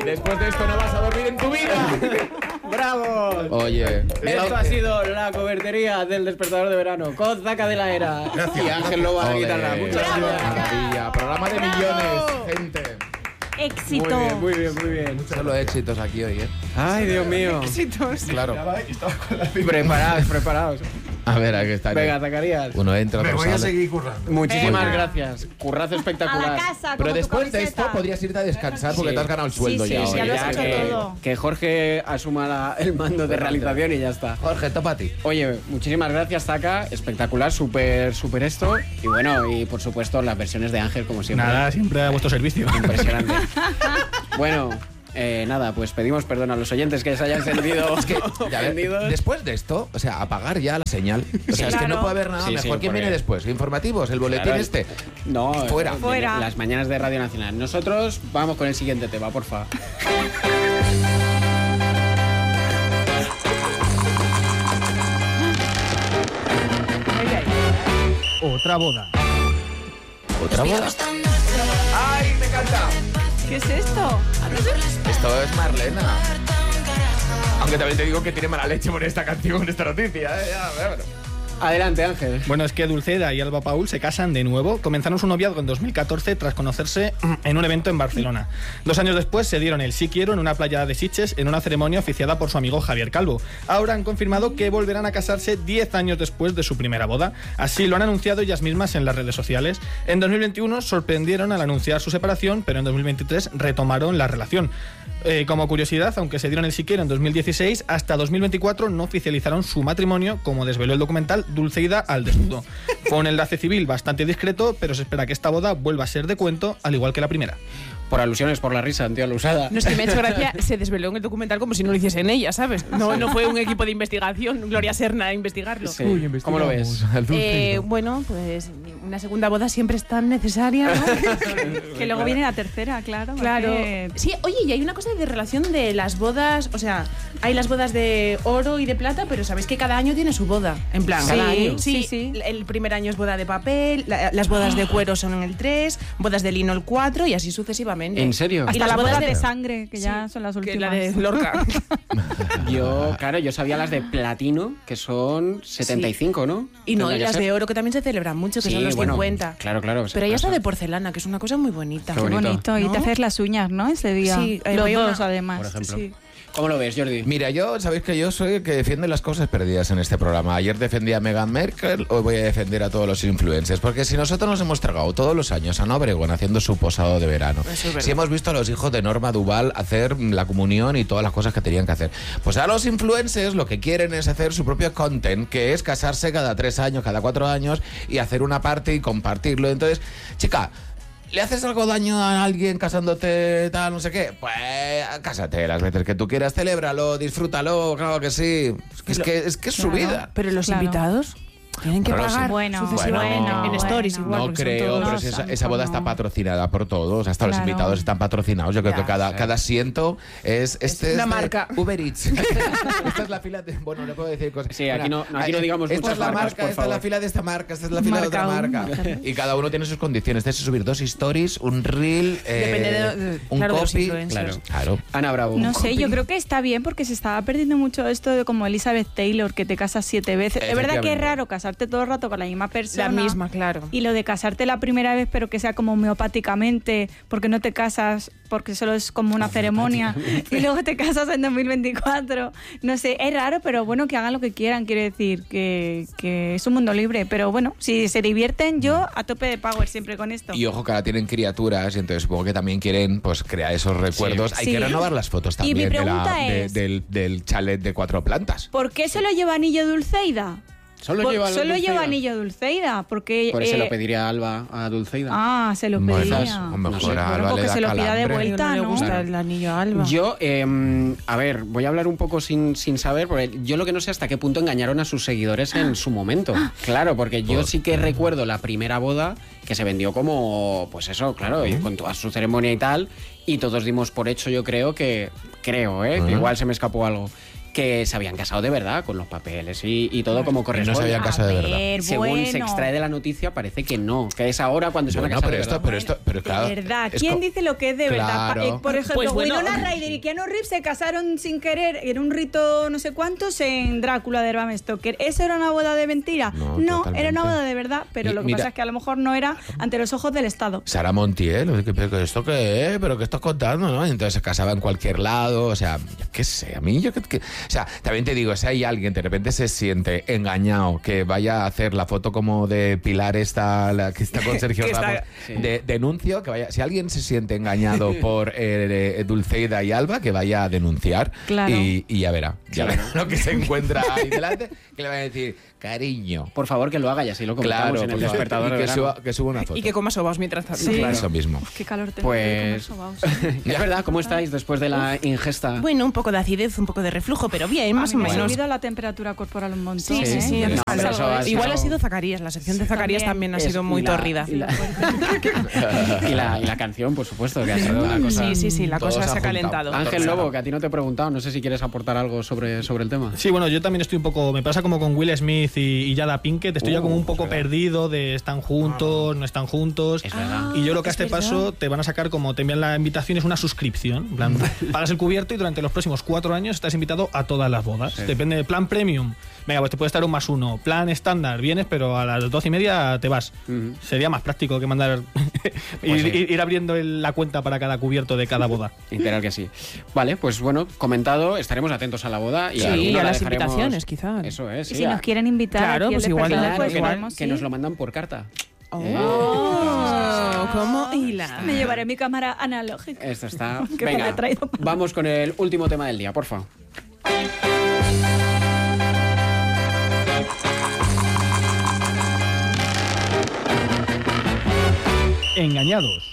Después de esto no vas a dormir en tu vida. ¡Bravo! Oye, Esto ha sido la cobertería del Despertador de Verano con Zaca de la Era y Ángel Lobo a la guitarra. Muchas gracias. Maravilla. Programa de millones, gente. Éxito. Muy bien. Solo éxitos aquí hoy, Ay, Dios mío. Éxitos. Claro. Preparados. A ver, aquí está. Venga, Zacarías. Uno entra, Me otro voy a sale. seguir currando. Muchísimas gracias. Currazo A espectacular. la casa, Pero como tu después de camiseta. esto podrías irte a descansar porque Sí. te has ganado el sueldo Sí, ya sí, hoy. ya lo has hecho todo. Que Jorge asuma el mando de realización y ya está. Jorge, topa a ti. Oye, muchísimas gracias, Zaca. Espectacular, súper esto. Y bueno, y por supuesto las versiones de Ángel, como siempre. Nada, siempre a vuestro servicio. Impresionante. Bueno, nada, pues pedimos perdón a los oyentes que se hayan sentido Ya ves, ofendidos. después de esto, o sea, apagar ya la señal. O sea, es que no puede haber nada Sí, mejor. sí, ¿Quién porque- viene después? ¿Informativos? ¿El boletín Claro, este? No, Fuera. Fuera. Las mañanas de Radio Nacional. Nosotros vamos con el siguiente tema, por favor. Otra boda. ¿Otra boda? ¡Ay, me encanta! ¿Qué es esto? Esto es Marlena. Aunque también te digo que tiene mala leche por esta canción, esta noticia. Ya, bueno. Adelante, Ángel. Bueno, es que Dulceida y Alba Paul se casan de nuevo. Comenzaron su noviazgo en 2014 tras conocerse en un evento en Barcelona. 2 años después se dieron el sí quiero en una playa de Sitges en una ceremonia oficiada por su amigo Javier Calvo. Ahora han confirmado que volverán a casarse 10 años después de su primera boda. Así lo han anunciado ellas mismas en las redes sociales. En 2021 sorprendieron al anunciar su separación, pero en 2023 retomaron la relación. Como curiosidad, aunque se dieron el sí quiero en 2016, hasta 2024 no oficializaron su matrimonio, como desveló el documental Dulceida al desnudo. Fue un enlace civil bastante discreto, pero se espera que esta boda vuelva a ser de cuento, al igual que la primera. Por alusiones, por la risa, tío, la usada. No, es que me ha hecho gracia, se desveló en el documental como si no lo hiciesen ella, ¿sabes? No fue un equipo de investigación, Gloria Serna a investigarlo. Sí. ¿Cómo lo ves? Bueno, pues una segunda boda siempre es tan necesaria, ¿no? Que luego viene la tercera, claro. Claro. porque- Sí, oye, y hay una cosa de relación de las bodas, o sea, hay las bodas de oro y de plata, pero sabéis que cada año tiene su boda, en plan. Sí, Cada año. sí, sí. El primer año es boda de papel, las bodas de cuero son en el 3, bodas de lino el 4 y así sucesivamente. ¿En serio? Hasta las las bodas bodas de de- sangre, que ya Sí, son las que últimas. la de Lorca. Yo sabía las de platino, que son 75, ¿no? Y no, Tendría y que las ser. de oro que también se celebran mucho, que Sí, son los bueno, 50. Claro. Pero hay hasta pasa. de porcelana, que es una cosa muy bonita. Qué Qué bonito. Y ¿no? te haces las uñas, ¿no? Ese día. Sí, los hay una- dos, además. Por ejemplo. Sí. ¿Cómo lo ves, Jordi? Mira, yo, sabéis que yo soy el que defiende las cosas perdidas en este programa. Ayer defendí a Meghan Merkel, hoy voy a defender a todos los influencers. Porque si nosotros nos hemos tragado todos los años a Ana Obregón haciendo su posado de verano, Eso es verdad. si hemos visto a los hijos de Norma Duval hacer la comunión y todas las cosas que tenían que hacer, pues a los influencers lo que quieren es hacer su propio content, que es casarse cada 3 años, cada 4 años y hacer una parte y compartirlo. Entonces, chica, ¿le haces algo daño a alguien casándote tal, no sé qué? Pues cásate las veces que tú quieras, celébralo, disfrútalo, claro que sí. Es que es su vida. Pero los Claro. invitados tienen que Bueno, pagar sí. Bueno, sucesivamente. bueno, en stories bueno. igual. No porque son creo, todos- pero No, si esa tampoco boda está no. patrocinada por todos, hasta los Claro. invitados están patrocinados. Yo creo Ya, que cada asiento es una de marca. Uber Eats. Esta es la fila de, bueno, no puedo decir cosas. Sí, aquí no digamos esta muchas es la marcas, marca, por esta es la favor. fila de esta marca, esta es la fila de otra Marca marca. uno. Y cada uno tiene sus condiciones. Tienes que subir 2 stories, un reel, Depende de un claro, de los copy. influencers. Claro. Ana Bravo. No sé, yo creo que está bien porque se estaba perdiendo mucho esto de como Elizabeth Taylor, que te casas 7 veces. Es verdad que es Efectivamente. raro casarte todo el rato con la misma persona. La misma, claro. Y lo de casarte la primera vez, pero que sea como homeopáticamente, porque no te casas, porque solo es como una ceremonia, y luego te casas en 2024. No sé, es raro, pero bueno, que hagan lo que quieran, quiere decir que es un mundo libre. Pero bueno, si se divierten, yo a tope de power siempre con esto. Y ojo que ahora tienen criaturas y entonces supongo que también quieren pues crear esos recuerdos. Hay Sí. que renovar las fotos Y mi también pregunta es- del chalet de 4 plantas. ¿Por qué solo lleva anillo Dulceida? Solo lleva lleva anillo Dulceida, porque... Por eso lo pediría Alba a Dulceida. Ah, se lo Bueno, pedía. a lo mejor No sé. a Alba Bueno, le que da se lo pida de calambre. vuelta. No le ¿no? gusta Claro. el anillo a Alba. Yo, a ver, voy a hablar un poco sin saber, porque yo lo que no sé hasta qué punto engañaron a sus seguidores en su momento. Claro, porque yo sí que recuerdo la primera boda que se vendió como, pues eso, claro, y con toda su ceremonia y tal, y todos dimos por hecho, yo creo que igual se me escapó algo, que se habían casado de verdad, con los papeles y todo como corresponde. no se habían casado de verdad. Según se extrae de la noticia, parece que no, que es ahora cuando se van a casar de verdad. Pero claro. De verdad, ¿quién dice lo que es de verdad? Claro. Por ejemplo, Pues bueno. Winona Ryder y Keanu Reeves se casaron sin querer en un rito no sé cuántos en Drácula de Bram Stoker. ¿Eso era una boda de mentira? No, totalmente. era una boda de verdad, pero lo que Mira, pasa es que a lo mejor no era ante los ojos del Estado. Sara Montiel, pero ¿esto qué es? ¿Pero qué estás contando? ¿No? Y entonces se casaba en cualquier lado, o sea, yo qué sé, a mí, o sea, también te digo, si hay alguien de repente se siente engañado, que vaya a hacer la foto como de Pilar esta, la que está con Sergio Ramos, denuncio, que vaya, si alguien se siente engañado por Dulceida y Alba, que vaya a denunciar, Claro. y ya verá lo que se encuentra ahí delante, que le va a decir, cariño. Por favor, que lo haga y así lo comentamos Claro, en el por favor, despertador y de verano. que suba una foto. Y que coma sobaos mientras tanto. Sí. Claro. Eso mismo. Qué calor tengo. Pues es verdad, ¿cómo estáis después de la ingesta? Bueno, un poco de acidez, un poco de reflujo, pero bien, más o Me ha menos. subido la temperatura corporal un montón. Sí, sí, sí. ¿eh? No, pero eso ha Igual sido- ha sido Zacarías, la sección de Zacarías también ha sido muy tórrida. Y la canción, por supuesto, que ha sido una cosa... Sí, la Todo cosa se se ha ha calentado. Ángel Lobo, que a ti no te he preguntado, no sé si quieres aportar algo sobre el tema. Sí, bueno, yo también estoy un poco, me pasa como con Will Smith y Jada Pinkett, estoy ya como un poco es verdad. perdido de están juntos, no están juntos. Es verdad. Y yo creo que a este paso te van a sacar, como te envían la invitación, es una suscripción. En plan, pagas el cubierto y durante los próximos 4 años estás invitado a todas las bodas. Sí. Depende del plan premium. Venga, pues te puede estar 1+1. Plan estándar, vienes, pero a las 12:30 te vas. Ujú. Sería más práctico que mandar Pues sí. ir abriendo la cuenta para cada cubierto de cada boda. Literal que sí. Vale, pues bueno, comentado, estaremos atentos a la boda y Sí, alguno a la las dejaremos- invitaciones, quizá. Eso es. Y sí, si nos quieren invitar, Claro, aquí al pues igual, despertador, Claro, pues que, podemos, que sí. nos lo mandan por carta. ¿Cómo hila? Me llevaré mi cámara analógica. Esto está. Que me la Venga, he traído para- vamos con el último tema del día, porfa. Engañados.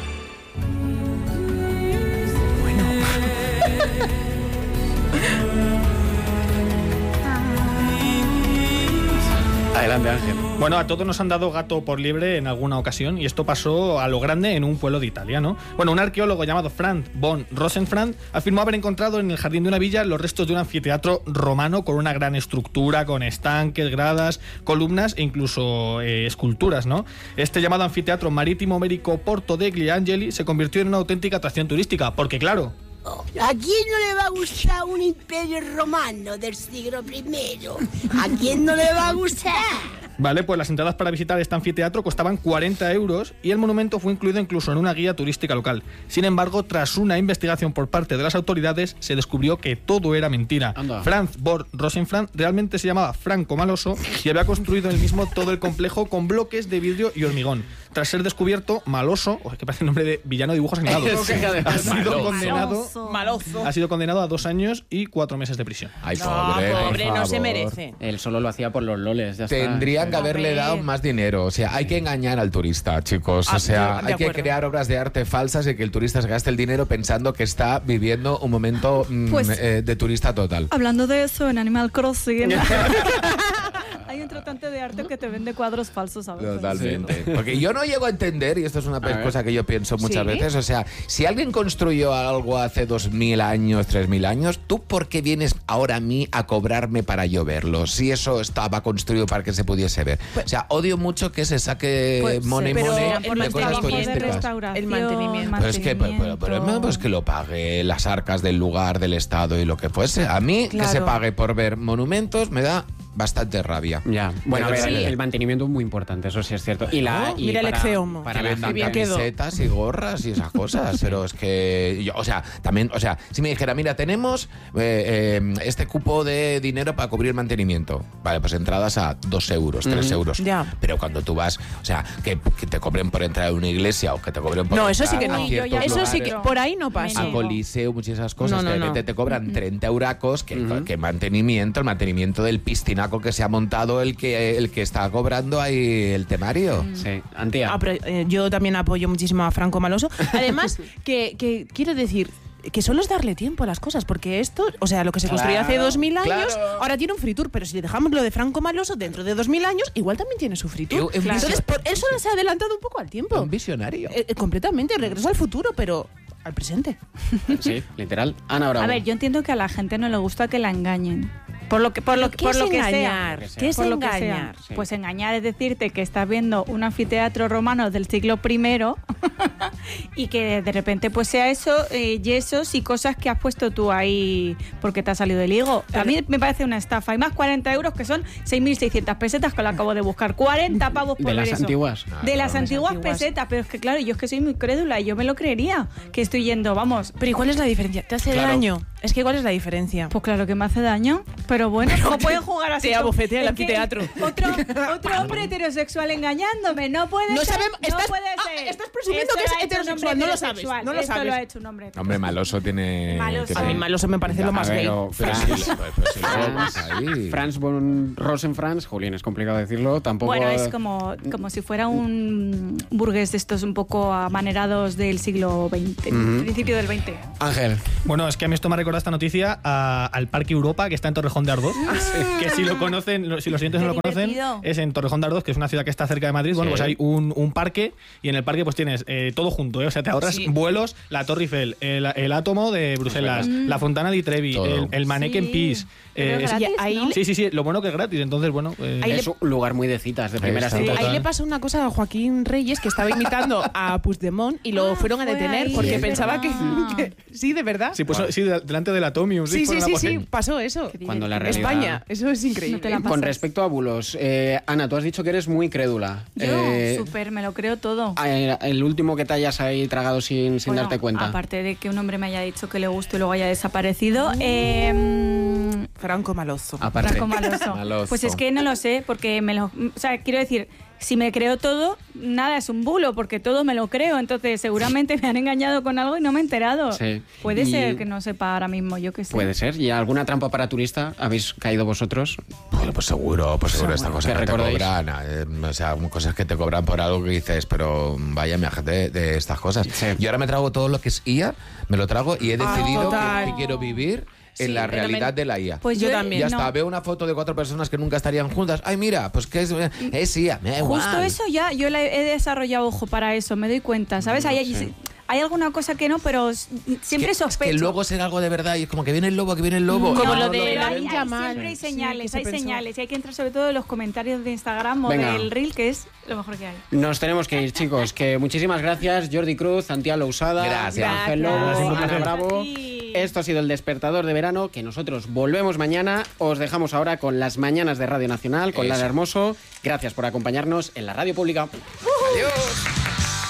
Adelante, Ángel. Bueno, a todos nos han dado gato por liebre en alguna ocasión y esto pasó a lo grande en un pueblo de Italia, ¿no? Bueno, un arqueólogo llamado Franz von Rosenfranz afirmó haber encontrado en el jardín de una villa los restos de un anfiteatro romano con una gran estructura, con estanques, gradas, columnas e incluso esculturas, ¿no? Este llamado anfiteatro marítimo ibérico Porto degli Angeli se convirtió en una auténtica atracción turística, porque claro, ¿a quién no le va a gustar un imperio romano del siglo I? ¿A quién no le va a gustar? vale, pues las entradas para visitar este anfiteatro costaban 40 euros y el monumento fue incluido incluso en una guía turística local. Sin embargo, tras una investigación por parte de las autoridades, se descubrió que todo era mentira. Anda. Franz von Rosenfranz realmente se llamaba Franco Maloso y había construido él mismo todo el complejo con bloques de vidrio y hormigón. Tras ser descubierto, Maloso, que parece el nombre de villano de dibujos animados, Sí, además. ha sido Maloso. condenado... Malozo. Ha sido condenado a 2 años y 4 meses de prisión. Ay, No, pobre, por pobre, no se favor. merece. Él solo lo hacía por los loles, ya está. Tendrían que A haberle ver. dado más dinero. O sea, hay que engañar al turista, chicos. O sea, de hay que acuerdo. crear obras de arte falsas y que el turista se gaste el dinero pensando que está viviendo un momento Pues- de turista total. Hablando de eso, en Animal Crossing hay un tratante de arte que te vende cuadros falsos a veces. Totalmente. Porque yo no llego a entender, y esto es una ver. cosa que yo pienso muchas ¿Sí? veces, o sea, si alguien construyó algo hace 2000 años, 3000 años, ¿tú por qué vienes ahora a mí a cobrarme para yo verlo? Si eso estaba construido para que se pudiese ver. O sea, odio mucho que se saque Pues, money pero money el de cosas mantenimiento de turísticas. restauración, El mantenimiento. Pero es que, pues que lo pague las arcas del lugar, del Estado y lo que fuese. A mí, que Claro. se pague por ver monumentos, me da bastante rabia. Ya, bueno, a ver, Sí. el mantenimiento es muy importante, eso sí es cierto. Y la, y Mira el para- Exeomo. para Que la vendan bien quedó. camisetas y gorras y esas cosas, pero es que yo, o sea, también, o sea, si me dijera, mira, tenemos este cupo de dinero para cubrir el mantenimiento, vale, pues entradas a 2 euros, 3 euros, Ya. pero cuando tú vas, o sea, que te cobren por entrar a una iglesia o que te cobren por No, eso sí entrar que a no. ciertos Eso sí lugares, que por ahí no pasa. a Coliseo, muchísimas cosas, No, no, que de no. repente te cobran 30 euracos, que mantenimiento, el mantenimiento del piscinaco que se ha montado el que está cobrando ahí el temario. Sí, Antía. Ah, pero, yo también apoyo muchísimo a Franco Maloso. Además, que quiero decir que solo es darle tiempo a las cosas, porque esto, o sea, lo que se construyó hace Claro, 2000 años, claro. ahora tiene un Fritur, pero si le dejamos lo de Franco Maloso dentro de 2000 años, igual también tiene su Fritur. Claro. Entonces, él solo se ha adelantado un poco al tiempo. Un visionario. Completamente, regreso al futuro, pero al presente. Sí, literal. Ana Bravo. A ver, yo entiendo que a la gente no le gusta que la engañen. Por lo que ¿Qué es sea. engañar? ¿Qué es Por lo que sea. engañar? Sí. Pues engañar es decirte que estás viendo un anfiteatro romano del siglo I y que de repente pues sea eso, yesos y cosas que has puesto tú ahí porque te ha salido del higo. A mí me parece una estafa. Y más 40 euros que son 6.600 pesetas que lo acabo de buscar. 40 pavos por De ver las eso. antiguas. De las antiguas antiguas. pesetas. Pero es que claro, yo es que soy muy crédula y yo me lo creería que estoy yendo, vamos. Pero ¿y cuál es la diferencia? ¿Te hace Claro. daño? Es que ¿cuál es la diferencia? Pues claro que me hace daño, pero bueno, no pueden jugar así. te abofetea el Es que anfiteatro. Otro hombre heterosexual engañándome, no puede No ser. sabemos- no estás- puede ser. estás presumiendo Esto que es lo ha hecho un heterosexual, hombre no lo sabes, heterosexual. no lo Esto sabes. lo ha hecho un hombre. Hombre, Maloso tiene... Maloso. tiene- A mí Maloso me parece lo más A ver, gay. pero si luego vas ahí. Franz von Rosenfranz, Julián, es complicado decirlo, tampoco... Bueno, es como si fuera un burgués de estos un poco amanerados del siglo XX, principio del XX. Ángel. Bueno, es que a mí esto me ha recordado esta noticia al Parque Europa, que está en Torrejón de Ardoz. Que si lo conocen, si los oyentes no lo Qué conocen, divertido. es en Torrejón de Ardoz, que es una ciudad que está cerca de Madrid. Bueno, Sí. pues hay un parque y en el parque pues tienes todo junto, ¿eh? O sea, te ahorras Sí. vuelos, la Torre Eiffel, el Átomo de Bruselas, la Fontana di Trevi, Todo. el Mannequin Sí. Peace. Pero es es- gratis, ahí ¿no? le- sí, lo bueno que es gratis, entonces bueno... Ahí Es un lugar muy de citas, de primera está. cita. Total. Ahí le pasó una cosa a Joaquín Reyes, que estaba imitando a Puigdemont y lo fueron a fue detener ahí, porque es pensaba que, verdad. que- Sí, de verdad. Sí, pues sí, delante del Atomium. Sí, fue sí, una sí, cosa- sí, pasó eso. Cuando la realidad... España, eso es increíble. No te la Con pasas. respecto a bulos, Ana, tú has dicho que eres muy crédula. Yo, súper, me lo creo todo. El último que te hayas ahí tragado sin Bueno, darte cuenta. Aparte de que un hombre me haya dicho que le gusta y luego haya desaparecido, Franco Maloso. Aparte. Franco Maloso. Maloso. Pues es que no lo sé, porque o sea, quiero decir, si me creo todo, nada es un bulo, porque todo me lo creo. Entonces, seguramente me han engañado con algo y no me he enterado. Sí. Puede Y- ser que no sepa ahora mismo, yo qué sé. Puede ser. ¿Y alguna trampa para turista habéis caído vosotros? Bueno, pues seguro esta cosa ¿Qué que te recordáis? cobran. O sea, cosas que te cobran por algo que dices, pero vaya, me agente de estas cosas. Sí. Yo ahora me trago todo lo que es IA, me lo trago y he decidido total. que quiero vivir en Sí, la yo realidad también. de la IA. Pues Yo yo también. Ya no. está, veo una foto de 4 personas que nunca estarían juntas. Ay, mira, pues que es IA, me da igual. Justo eso ya, yo he desarrollado ojo para eso, me doy cuenta, ¿sabes? Hay alguna cosa que no, pero siempre Es que sospecho. luego será algo de verdad y es como que viene el lobo, que viene el lobo. Como No, lo de pero Lamin Yamal. siempre hay Sí, señales, que se hay pensó. señales. Y hay que entrar sobre todo en los comentarios de Instagram o Venga. del Reel, que es lo mejor que hay. Nos tenemos que ir, chicos. Que muchísimas gracias, Jordi Cruz, Santiago Lousada, Gracias. Ángel Gracias. Lobo, Ana Gracias. Bravo. A ti. Esto ha sido el Despertador de Verano, que nosotros volvemos mañana. Os dejamos ahora con las mañanas de Radio Nacional, con Eso. Lara Hermoso. Gracias por acompañarnos en la radio pública. Adiós.